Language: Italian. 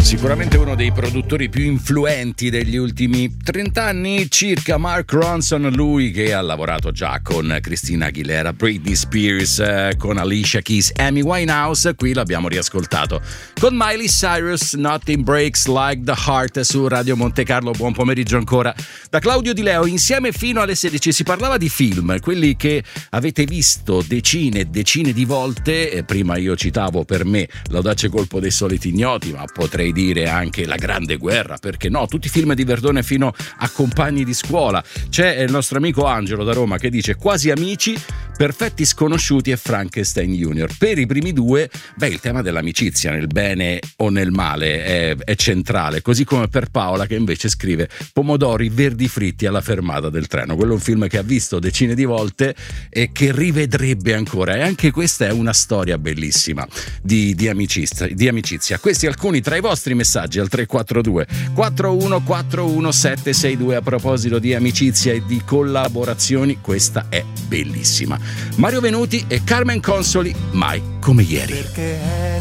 Sicuramente uno dei produttori più influenti degli ultimi 30 anni circa, Mark Ronson, lui che ha lavorato già con Christina Aguilera, Britney Spears, con Alicia Keys, Amy Winehouse. Qui l'abbiamo riascoltato con Miley Cyrus, Nothing Breaks Like the Heart su Radio Monte Carlo. Buon pomeriggio ancora da Claudio Di Leo, insieme fino alle 16. Si parlava di film, quelli che avete visto decine e decine di volte. Prima io citavo per me L'audace colpo dei soliti ignoti, ma potrei dire anche La grande guerra, perché no, tutti i film di Verdone fino a Compagni di scuola. C'è il nostro amico Angelo da Roma che dice Quasi amici, Perfetti sconosciuti e Frankenstein Junior. Per i primi due, il tema dell'amicizia nel bene o nel male è centrale, così come per Paola che invece scrive Pomodori verdi fritti alla fermata del treno. Quello è un film che ha visto decine di volte e che rivedrebbe ancora, e anche questa è una storia bellissima di amicizia. Questi alcuni tra i vostri messaggi al 342 4141 762. A proposito di amicizia e di collaborazioni, questa è bellissima. Mario Venuti e Carmen Consoli, Mai come ieri.